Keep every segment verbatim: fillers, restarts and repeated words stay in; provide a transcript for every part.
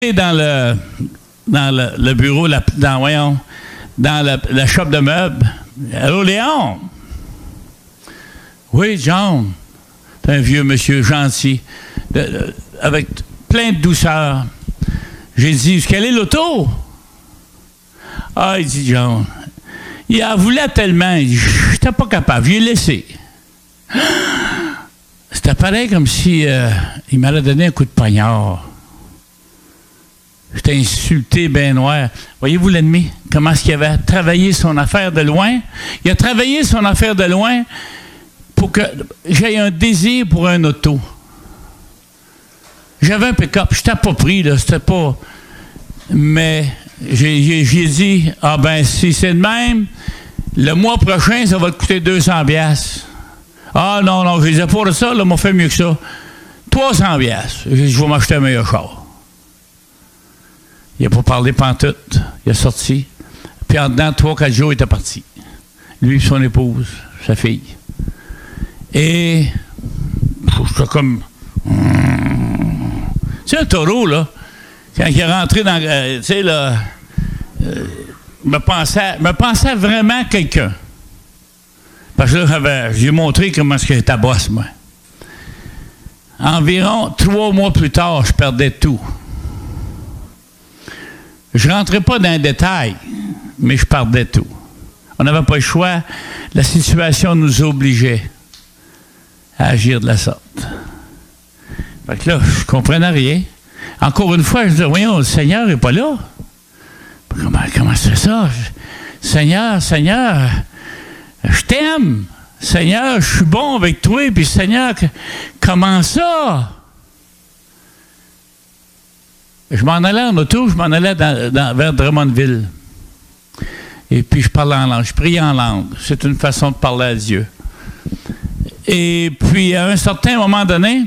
dans le, dans le, le bureau, la, dans, voyons, dans la, la shop de meubles. Allô, Léon? Oui, John. C'est un vieux monsieur gentil, de, de, avec plein de douceur. J'ai dit, quelle est l'auto? Ah, il dit, John, il en voulait tellement, il dit, je n'étais pas capable, je l'ai laissé. C'était pareil comme si euh, il m'avait donné un coup de poignard. J'étais insulté, ben noir. Voyez-vous l'ennemi? Comment est-ce qu'il avait travaillé son affaire de loin? Il a travaillé son affaire de loin pour que j'aie un désir pour un auto. J'avais un pick-up, je n'étais pas pris, là, c'était pas... Mais j'ai, j'ai, j'ai dit, ah ben, si c'est de même, le mois prochain, ça va te coûter deux cents piastres. Ah non, non, je disais, pour ça, là, m'a fait mieux que ça. trois cents piastres. J'ai dit, je vais m'acheter un meilleur char. Il n'a pas parlé pantoute. Il est sorti. Puis en dedans, trois, quatre jours, il était parti. Lui et son épouse, sa fille. Et j'étais comme... C'est un taureau, là. Quand il est rentré dans... Euh, tu sais, là... Euh, me pensait, me pensait vraiment quelqu'un. Parce que là, j'avais, j'ai montré comment est-ce que j'étais boss, moi. Environ trois mois plus tard, je perdais tout. Je ne rentrais pas dans les détails, mais je perdais tout. On n'avait pas le choix. La situation nous obligeait à agir de la sorte. Fait que là, je ne comprenais rien. Encore une fois, je disais, voyons, le Seigneur n'est pas là. Comment, comment c'est ça? Je, Seigneur, Seigneur, je t'aime. Seigneur, je suis bon avec toi. Puis Seigneur, comment ça? Je m'en allais en auto, je m'en allais dans, dans, vers Drummondville. Et puis je parlais en langue, je priais en langue. C'est une façon de parler à Dieu. Et puis à un certain moment donné,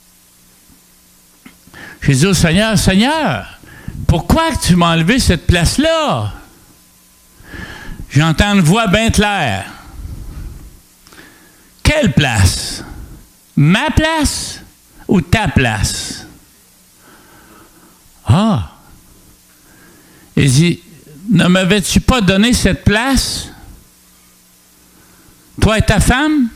j'ai dit au Seigneur, Seigneur, pourquoi tu m'as enlevé cette place-là? J'entends une voix bien claire. Quelle place? Ma place ou ta place? Ah! Il dit, ne m'avais-tu pas donné cette place? Toi et ta femme?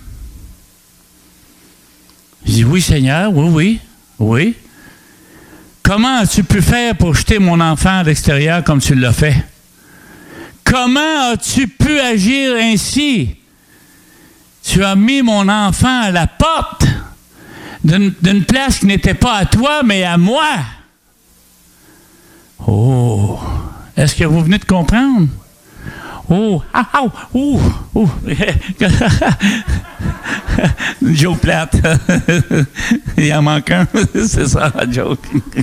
Je dis, oui, Seigneur, oui, oui, oui. Comment as-tu pu faire pour jeter mon enfant à l'extérieur comme tu l'as fait? Comment as-tu pu agir ainsi? Tu as mis mon enfant à la porte d'une, d'une place qui n'était pas à toi, mais à moi. Oh! Est-ce que vous venez de comprendre? Oh! Ah! Ah! Oh! Oh! Une joke plate. Il en manque un. C'est ça, la joke.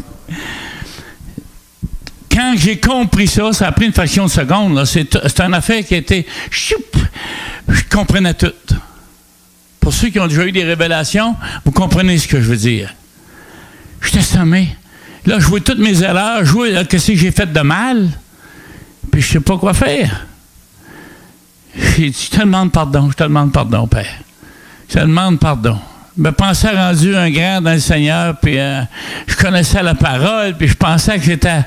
Quand j'ai compris ça, ça a pris une fraction de seconde. Là. C'est, c'est une affaire qui a été... Choup, je comprenais tout. Pour ceux qui ont déjà eu des révélations, vous comprenez ce que je veux dire. J'étais sommé. Là, je vois toutes mes erreurs, je vois qu'est-ce que j'ai fait de mal, puis je ne sais pas quoi faire. J'ai dit, je te demande pardon, je te demande pardon, Père. Je te demande pardon. Je me pensais rendu un grand dans le Seigneur, puis euh, je connaissais la parole, puis je pensais que j'étais...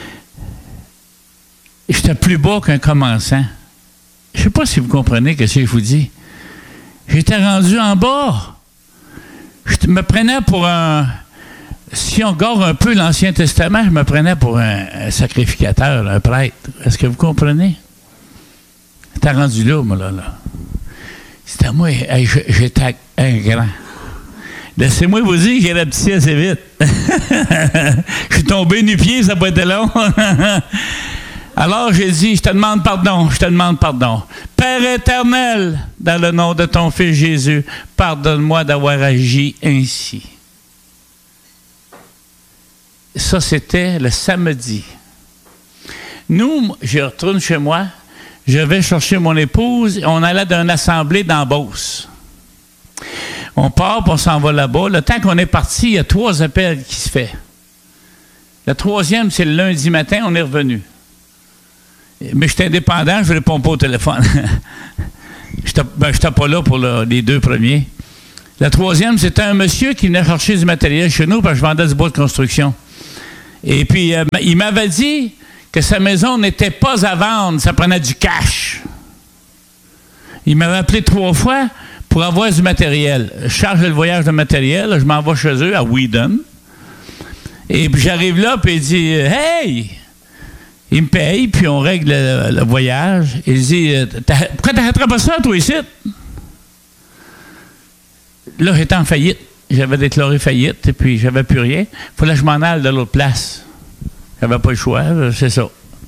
J'étais plus bas qu'un commençant. Je ne sais pas si vous comprenez ce que je vous dis. J'étais rendu en bas. Je me prenais pour un... Si on regarde un peu l'Ancien Testament, je me prenais pour un, un sacrificateur, un prêtre. Est-ce que vous comprenez? J'étais rendu là, moi, là. là. C'était moi, hey, j'étais un grand. Laissez-moi vous dire que j'ai la petite assez vite. Je suis tombé nu pied, ça n'a pas été long. Alors j'ai dit, je te demande pardon, je te demande pardon. Père éternel, dans le nom de ton Fils Jésus, pardonne-moi d'avoir agi ainsi. Ça, c'était le samedi. Nous, je retourne chez moi, je vais chercher mon épouse, et on allait d'une assemblée dans Beauce. On part, puis on s'en va là-bas. Le temps qu'on est parti, il y a trois appels qui se font. Le troisième, c'est le lundi matin, on est revenu. Mais j'étais indépendant, je ne réponds pas au téléphone. Je n'étais ben, pas là pour le, les deux premiers. Le troisième, c'était un monsieur qui venait chercher du matériel chez nous parce que je vendais du bois de construction. Et puis, euh, il m'avait dit que sa maison n'était pas à vendre, ça prenait du cash. Il m'avait appelé trois fois pour avoir du matériel. Je charge le voyage de matériel, je m'en vais chez eux, à Whedon. Et puis j'arrive là, puis il dit « Hey! » Il me paye, puis on règle le, le voyage. Il dit « Pourquoi t'arrêterais pas ça, toi, ici? » Là, j'étais en faillite. J'avais déclaré faillite, et puis j'avais plus rien. Il fallait que je m'en aille de l'autre place. J'avais pas le choix, c'est ça.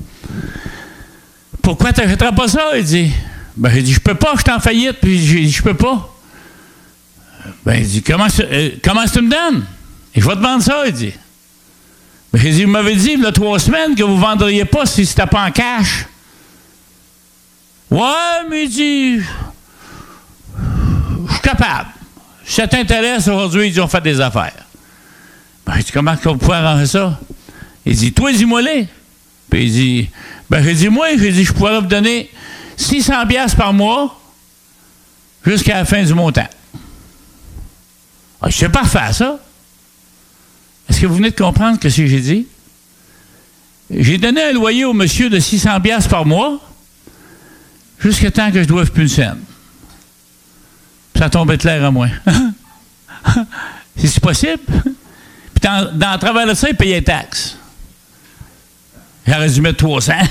« Pourquoi t'arrêterais pas ça? » Il dit. Ben, j'ai dit, je peux pas, je suis en faillite, puis j'ai dit, je peux pas. Ben, il dit, comment, euh, comment tu me donnes? Et je vais te vendre ça, il dit. Ben, j'ai dit, vous m'avez dit, il y a trois semaines, que vous ne vendriez pas si c'était pas en cash. Ouais, mais il dit, je suis capable. Si ça t'intéresse, aujourd'hui, ils ont fait des affaires. Ben, j'ai dit, comment vous pouvez arranger ça? Il dit, toi, dis-moi-les. Puis il dit, ben, j'ai dit, moi, j'ai dit, je pourrais vous donner six cents piastres par mois jusqu'à la fin du montant. Ah, c'est parfait, ça. Est-ce que vous venez de comprendre ce que j'ai dit? J'ai donné un loyer au monsieur de six cents piastres par mois jusqu'à temps que je doive plus une scène. Ça tombait clair à moi. C'est possible? Puis dans, dans le travers de ça, il payait les taxes. J'aurais dû mettre trois cents.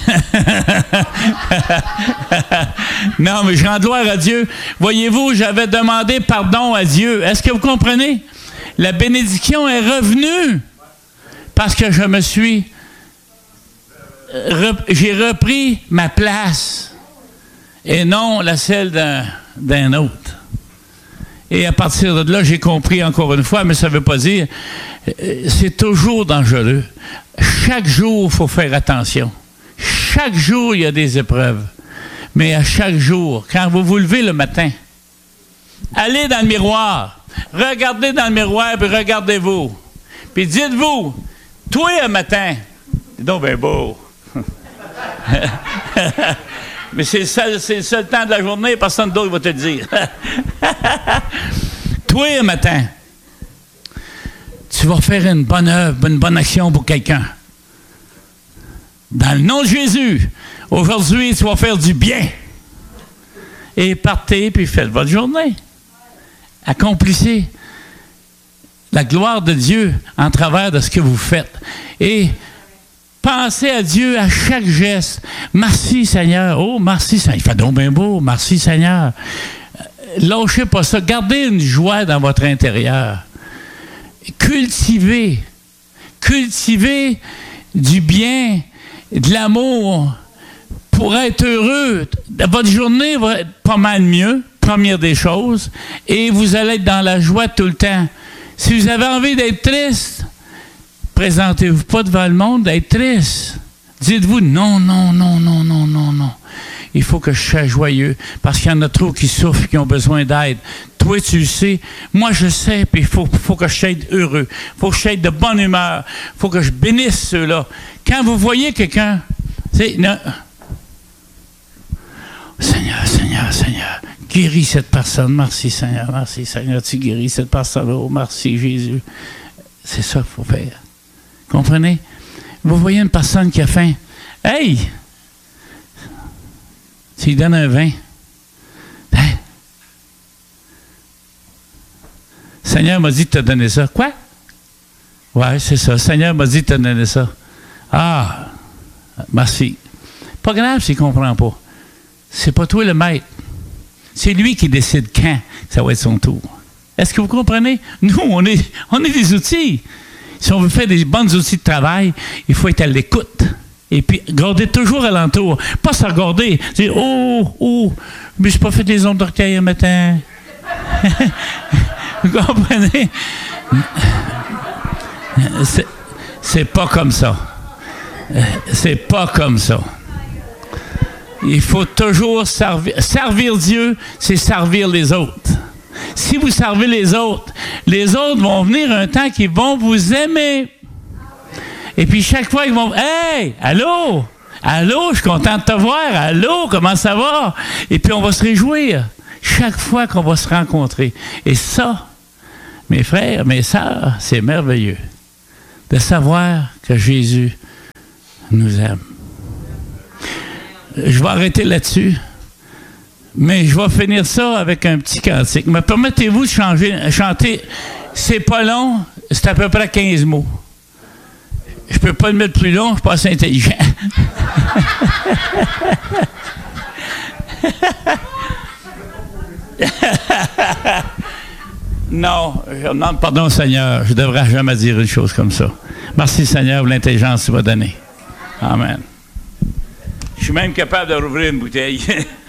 Non, mais je rends gloire à Dieu. Voyez-vous, j'avais demandé pardon à Dieu. Est-ce que vous comprenez? La bénédiction est revenue parce que je me suis... Rep, j'ai repris ma place et non la celle d'un, d'un autre. Et à partir de là, j'ai compris encore une fois, mais ça ne veut pas dire... C'est toujours dangereux. Chaque jour, il faut faire attention. Chaque jour, il y a des épreuves. Mais à chaque jour, quand vous vous levez le matin, allez dans le miroir, regardez dans le miroir, puis regardez-vous. Puis dites-vous, toi, un matin, c'est donc bien beau. Mais c'est le, seul, c'est le seul temps de la journée, personne d'autre va te le dire. Toi, un matin, tu vas faire une bonne œuvre, une bonne action pour quelqu'un. Dans le nom de Jésus, aujourd'hui, tu vas faire du bien. Et partez, puis faites votre journée. Accomplissez la gloire de Dieu en travers de ce que vous faites. Et pensez à Dieu à chaque geste. Merci, Seigneur. Oh, merci, Seigneur. Il fait donc bien beau. Merci, Seigneur. Lâchez pas ça. Gardez une joie dans votre intérieur. Cultivez. Cultivez du bien, de l'amour pour être heureux. Votre journée va être pas mal mieux, première des choses, et vous allez être dans la joie tout le temps. Si vous avez envie d'être triste, présentez-vous pas devant le monde d'être triste. Dites-vous non, non, non, non, non, non, non. Il faut que je sois joyeux, parce qu'il y en a trop qui souffrent, qui ont besoin d'aide. Toi, tu le sais. Moi, je sais, puis il faut, faut que je sois heureux. Il faut que je sois de bonne humeur. Il faut que je bénisse ceux-là. Quand vous voyez quelqu'un, c'est... Non. Seigneur, Seigneur, Seigneur, guéris cette personne. Merci, Seigneur. Merci, Seigneur, tu guéris cette personne. Oh, merci, Jésus. C'est ça qu'il faut faire. Comprenez? Vous voyez une personne qui a faim. Hey! Tu lui donnes un vin. Hein? Seigneur m'a dit de te donner ça. Quoi? Ouais, c'est ça. Seigneur m'a dit de te donner ça. Ah, merci. Pas grave s'il ne comprend pas. C'est pas toi le maître. C'est lui qui décide quand ça va être son tour. Est-ce que vous comprenez? Nous, on est, on est des outils. Si on veut faire des bons outils de travail, il faut être à l'écoute. Et puis, garder toujours alentour. Pas se regarder. Dire, oh, oh, mais je n'ai pas fait les ondes d'orteil un matin. Vous comprenez? C'est, c'est pas comme ça. C'est pas comme ça. Il faut toujours servir. Servir Dieu, c'est servir les autres. Si vous servez les autres, les autres vont venir un temps qu'ils vont vous aimer. Et puis chaque fois, ils vont... Hey! Allô? Allô? Je suis content de te voir. Allô? Comment ça va? Et puis on va se réjouir chaque fois qu'on va se rencontrer. Et ça, mes frères, mes sœurs, c'est merveilleux de savoir que Jésus nous aime. Je vais arrêter là-dessus, mais je vais finir ça avec un petit cantique. Me permettez-vous de changer, chanter? C'est pas long, c'est à peu près quinze mots. Je peux pas le mettre plus long, je suis pas assez intelligent. Non, je demande pardon au Seigneur. Je ne devrais jamais dire une chose comme ça. Merci Seigneur pour l'intelligence que tu m'as donnée. Amen. Je suis même capable de rouvrir une bouteille.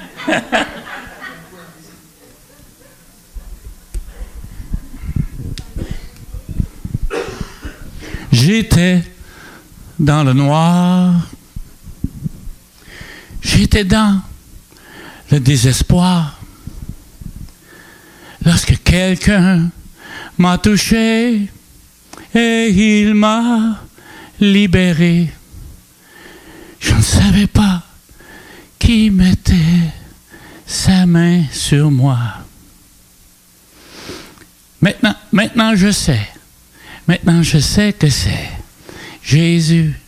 J'étais dans le noir. J'étais dans le désespoir. Lorsque quelqu'un m'a touché et il m'a libéré, je ne savais pas qui mettait sa main sur moi. Maintenant, maintenant je sais. Maintenant je sais que c'est Jésus